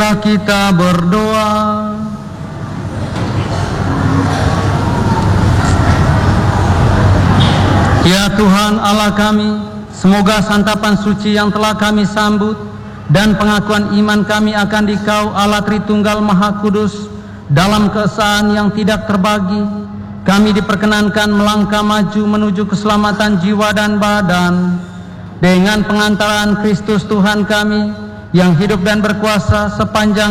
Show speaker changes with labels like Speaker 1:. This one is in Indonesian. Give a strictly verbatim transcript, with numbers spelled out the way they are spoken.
Speaker 1: Marilah kita berdoa. Ya Tuhan Allah kami, semoga santapan suci yang telah kami sambut dan pengakuan iman kami akan Dikau Allah Tritunggal Maha Kudus dalam keesaan yang tidak terbagi, kami diperkenankan melangkah maju menuju keselamatan jiwa dan badan dengan pengantaran Kristus Tuhan kami yang hidup dan berkuasa sepanjang